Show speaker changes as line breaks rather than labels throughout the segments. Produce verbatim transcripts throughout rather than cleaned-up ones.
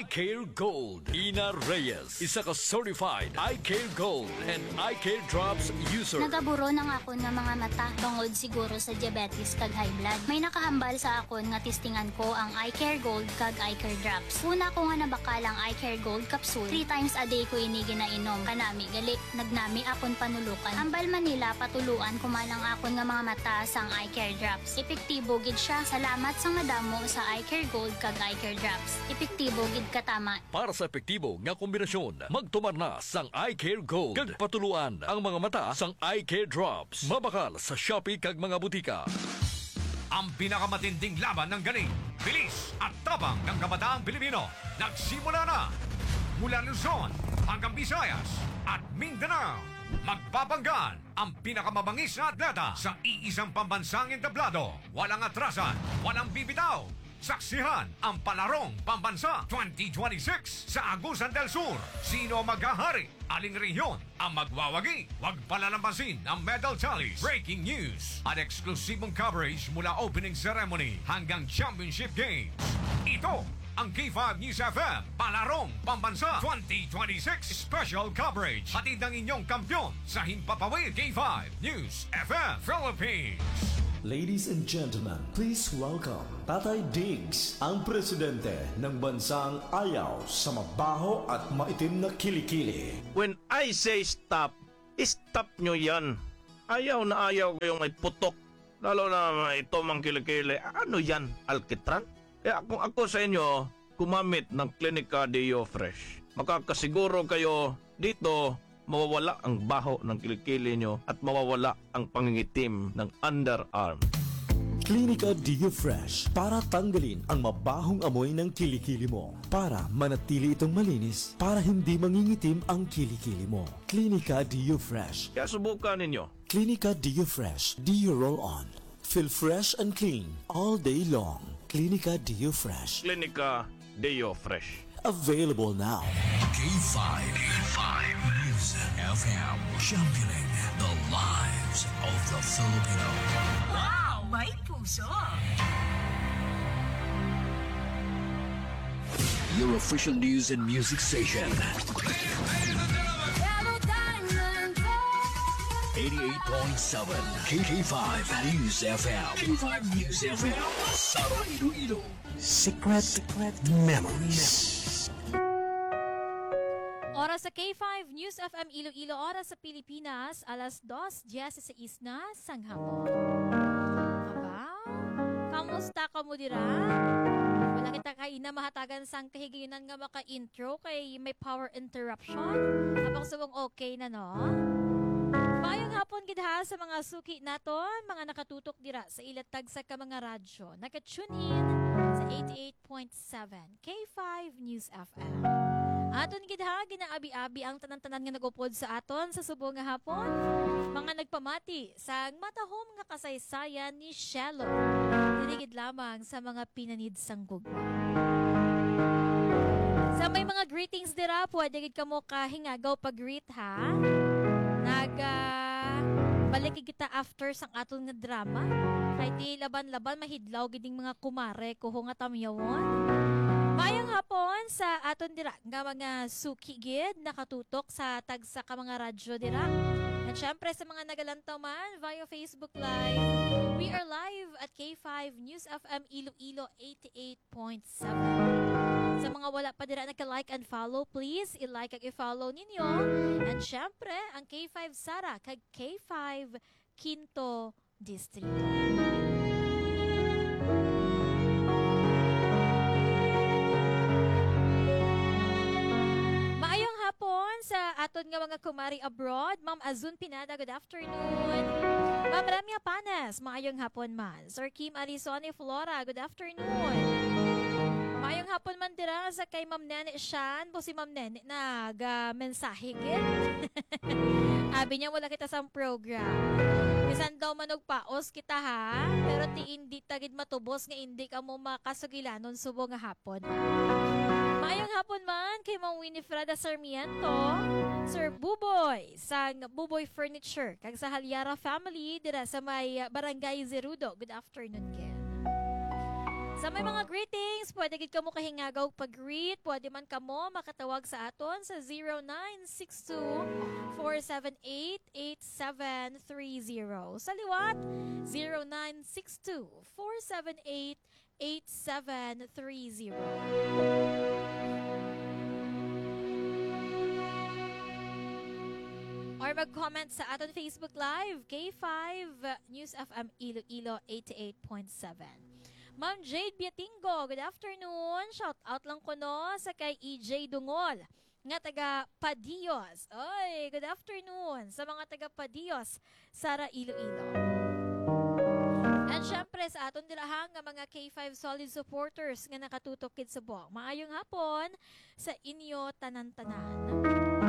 iCare Gold. Ina Reyes, isa ka certified iCare Gold and iCare Drops user.
Nagaburo na nga ako ng mga mata tungod siguro sa diabetes kag high blood. May nakahambal sa akon nga testingan ko ang iCare Gold kag iCare Drops. Una ko nga nabakalang iCare Gold capsule. Three times a day ko ini ginainom. Kanami gali, nagnami akon panulukan. Ambal Manila patuluan kumalang akon nga mga mata sang iCare Drops. Epektibo gid siya. Salamat sa madamo sa iCare Gold kag iCare Drops. Epektibo gid katama.
Para sa epektibo nga kombinasyon, magtumar na sang iCare Gold. Kag patuluan ang mga mata sang iCare Drops. Mabakal sa Shopee kag mga butika.
Ang pinakamatinding laban ng galing, bilis at tabang ng kabataang Pilipino nagsimula na mula Luzon hanggang Visayas at Mindanao. Magbabanggan ang pinakamabangis na atleta sa iisang pambansang entablado. Walang atrasan, walang bibitaw. Saksihan ang Palarong Pambansa twenty twenty-six sa Agusan del Sur. Sino maghahari? Aling rehiyon ang magwawagi? Huwag palalambasin ang medal tallies, breaking news at eksklusibong coverage mula opening ceremony hanggang championship games. Ito ang K five News F M Palarong Pambansa twenty twenty-six special coverage. Hatid ng inyong kampyon sa Himpapawid K five News F M Philippines.
Ladies and gentlemen, please welcome Tatay Diggs, ang presidente ng bansang ayaw sa mabaho at maitim na kilikili.
When I say stop, stop nyo yan. Ayaw na ayaw kayong may putok, lalo na ito mang kilikili. Ano yan, alkitran? Kaya kung ako sa inyo, kumamit ng Clinica Deo Fresh. Makakasiguro kayo dito, mawawala ang baho ng kilikili nyo at mawawala ang pangingitim ng underarm.
Clinica Deo Fresh para tanggalin ang mabahong amoy ng kilikili mo, para manatili itong malinis, para hindi mangingitim ang kilikili mo. Clinica Deo Fresh.
Kaya subukan ninyo.
Clinica Deo Fresh Deo Roll-On. Feel fresh and clean all day long. Clinica Deo Fresh.
Clinica Deo Fresh.
Available now.
K five, K five News F M, championing the lives of the Filipino.
Wow, may puso!
Your official news and music station. eighty-eight point seven K five News F M. K five News F M. Sara Iloilo.
Secret, secret memories.
Oras sa K five News F M Iloilo, oras sa Pilipinas, alas dos diyesisais na sang hapon. Aba, kamusta ka mo dira? Wala kita kayo na mahatagan sang kahiginan nga maka-intro kay may power interruption. Habang subong okay na, no? Mayong hapon gid ha sa mga suki naton, mga nakatutok dira sa ilatag sa ka mga radyo. Naka-tune in sa eighty-eight point seven K five News F M. Aton gid ha ginaabi-abi ang tanan-tanan nga nagupod sa aton sa subong nga hapon. Mga nagpamati sa matahom nga kasaysayan ni Shelo. Dirigid lamang sa mga pinanid sang gugma. Sa may mga greetings dira, pwede gid kamo kahingagaw pag-greet ha. Nag uh, balik kita after sang aton nga drama. Kay di laban-laban mahidlaw giding mga kumare ko nga tamyawon. Mayong hapon sa aton dira nga mga suki gid nakatutok sa tagsa ka mga radyo dira. At syempre sa mga nagalantaw man via Facebook Live, we are live at K five News F M Iloilo eighty-eight point seven. Sa mga wala pa dira nagka-like and follow, please i-like at i-follow ninyo. And syempre ang K five Sara kag K five Quinto Distrito. Hapon sa aton nga mga kumari abroad, Ma'am Azun Pinada, good afternoon. Ma'am Ramya Panas, maayong hapon man. Sir Kim Arizona Flora, good afternoon. Maayong hapon man dira sa kay Ma'am Nene Shan, po si Ma'am Nene nag-mensahe gid. Abi niya wala kita sa program. Bisan daw manog paos kita ha, pero ti hindi tagid matubos nga hindi ka mo makasugilanon subo nga hapon. Maayong hapon man kay Ma'am Winifreda Sarmiento, Sir Buboy, sang Buboy Furniture, kag sa Halyara family dira sa may Barangay Zerudo. Good afternoon, Ken. Sa may mga greetings, pwede gid kamo kahingagaw pag-greet, pwede man kamo makatawag sa aton sa zero nine six two, four seven eight, eight seven three zero. Sa liwat, zero nine six two, four seven eight, eight seven three zero. Or mag-comment sa aton Facebook Live, K five News F M Iloilo eighty-eight point seven. Ma'am Jade Biatingo, good afternoon. Shout out lang ko no sa kay E J Dungol, nga taga Padillos. Oy, good afternoon sa mga taga Padillos, Sara Iloilo. And syempre sa aton dirahang nga mga K five solid supporters nga nakatutok kid sa buong. Maayong hapon sa inyo tanan-tanan.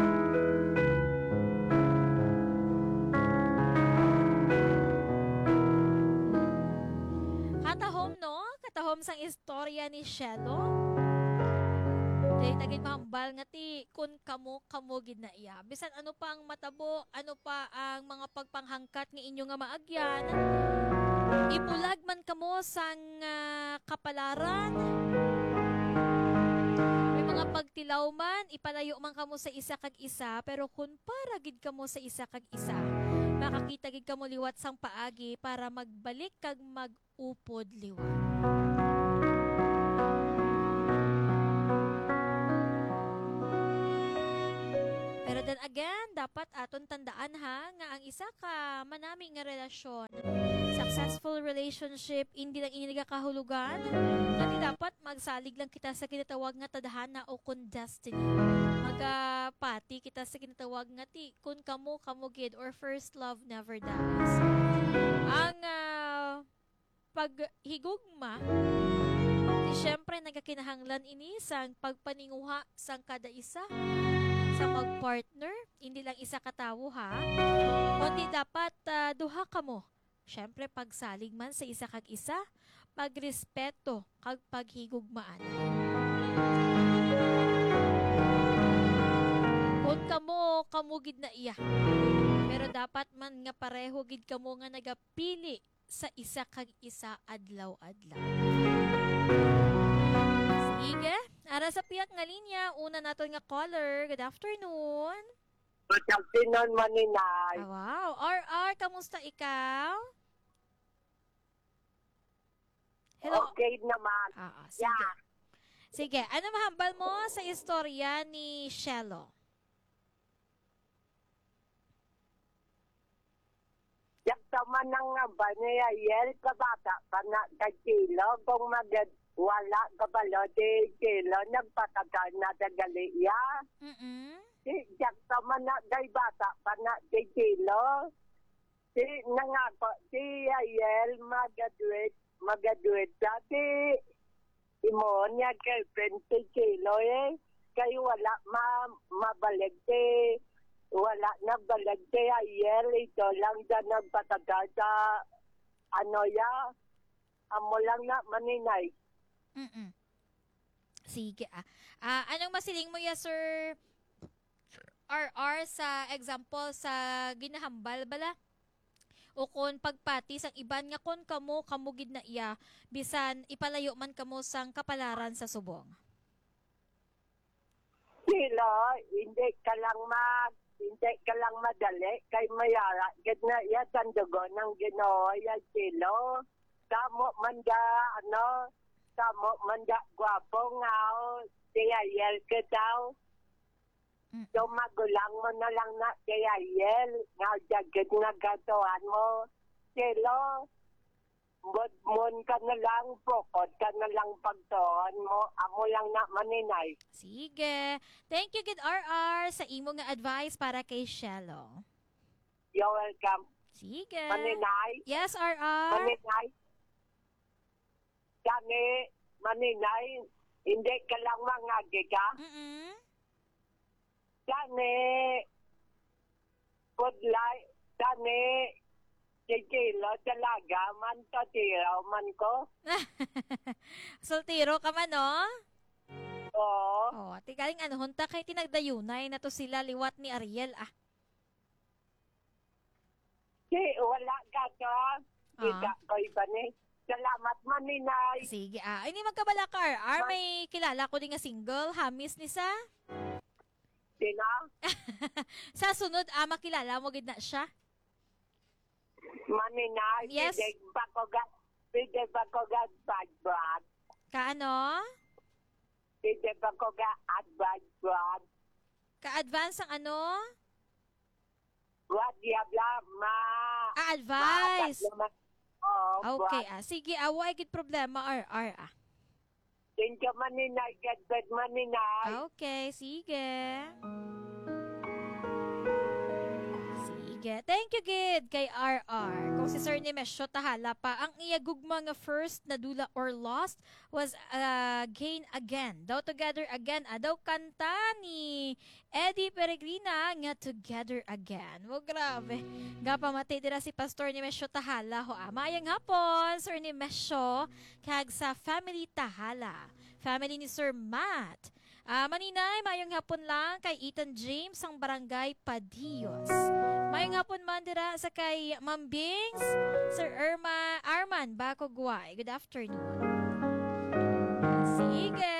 Katahom no? Katahom sang istorya ni Shelo. Dahil taging mahambal nga ti kun kamo kamugid na iya. Bisan ano pa ang matabo, ano pa ang mga pagpanghangkat nga inyo nga maagyan. Ibulag man kamo sang uh, kapalaran. May mga pagtilaw man, ipalayo man kamo sa isa kag isa, pero kun para gid kamo sa isa kag isa, makakita gid kamo liwat sang paagi para magbalik kag mag-upod liwat. Pero then again, dapat aton tandaan ha, nga ang isa ka manami nga relasyon, successful relationship, hindi lang iniga kahulugan, kasi dapat magsalig lang kita sa kinatawag nga tadhana o kun destiny. Magapati kita sa kinatawag nga ti, kun kamo kamugid or first love never dies. Ang uh, paghigugma, di syempre nagakinahanglan ini sang pagpaninguha sang kada isa sa mag-partner, hindi lang isa katawo ha, kundi dapat uh, duha kamo. Syempre pagsalig man sa isa kag isa, pagrespeto kag paghigugmaan. Kung kamo kamugid na iya, pero dapat man nga pareho gid kamo nga nagapili sa isa kag isa adlaw-adlaw. Sige, ara sa piyak nga linya, una naton nga caller. Good afternoon.
Good afternoon, Maninay.
Ah, wow. R R, kamusta ikaw? Hello.
Okay naman.
Ah, ah, sige.
Yeah.
Sige, ano mahambal mo sa istorya ni Shelo?
Yak taman ng nga ba niya yel kabata pa na kachilo kung magad wala kabalo di chilo nagpatagal na dagali ya.
Mm-mm.
Si yak taman na day bata pa na di chilo. Si nangako si yel magaduate magaduate dati imo niya girlfriend si chilo eh. Kay wala ma mabalik di wala na balag kaya yer ito lang dyan nagpatagal sa ano ya amo lang na Maninay.
Mm-mm. Sige ah. Ah, anong masiling mo ya Sir R R sa example sa ginahambal bala? O kon pagpati sang iban nga kon kamo kamugid na iya bisan ipalayo man kamo sang kapalaran sa subong.
Sila hindi ka lang mag hindi ka lang madali kay mayara gid na iya sandugo ng Ginoo ya silo. Kamo man ga ano kamo man ga gwapo nga siya yel ka daw.
Mm.
So magulang mo na lang na kaya yel nga jagad nga gatuan mo silo. Mod-mon ka na lang, pokot ka na lang pagtoon mo. Amo lang na Maninay.
Sige. Thank you, Kid R R, sa imo nga advice para kay Shelo.
You're welcome.
Sige.
Maninay.
Yes, R R.
Maninay. Kami, Maninay, hindi ka lang mangagi ka.
Mm-mm.
Kami, pudlay, kami, kikilo talaga, man to tiraw man ko.
Sultiro ka man, no?
Oo.
Oh, tigaling ano, hunta kay tinagdayunay na to sila liwat ni Ariel, ah.
Si, wala ka to. Kita
Ah.
ko iba ni. Salamat maninay.
Sige, ah. Ini magkabala ka, R R. May kilala ko din nga single. Hamis ni sa?
Sino?
Sa sunod, ah, makilala mo gid na siya.
Maninay.
Yes.
Pwede ba ko ga, pwede ba ko ga bad
Kaano?
Pwede ba ko ga advance brad?
Ka-advance ang ano?
What diabla ma?
Ah, advice.
Oh,
Okay, ah. Sige, ah. Why gid problema, R R, ah.
Thank you maninay. Get bad maninay.
Okay, sige. Sige. Thank you, Gid, kay R R. Kung si Sir Nemesio tahala pa, ang iyagugma nga first na dula or lost was uh, gain again. Daw together again. Ah, daw kanta ni Eddie Peregrina nga together again. Mo grabe. Nga pamatay dira si Pastor Nemesio tahala ho. Ah, maayang hapon, Sir Nemesio, kag sa family tahala. Family ni Sir Matt. Ah, maninay, mayong hapon lang kay Ethan James ang barangay Padillos. Mayong hapon man dira sa kay Ma'am Bings, Sir Irma Arman Bakogway. Good afternoon. Sige.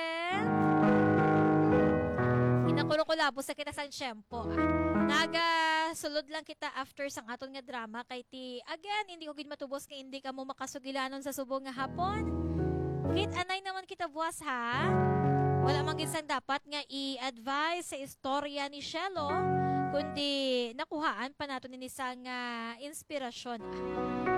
Inakulo-kulabo sa kita sang tiyempo. Naga sulod lang kita after sang aton nga drama kay ti again hindi ko gid matubos kay hindi ka mo makasugilanon sa subong nga hapon. Kit anay naman kita buwas ha. Wala man gisang dapat nga i-advise sa istorya ni Shelo, kundi nakuhaan pa nato ni isang uh, inspirasyon.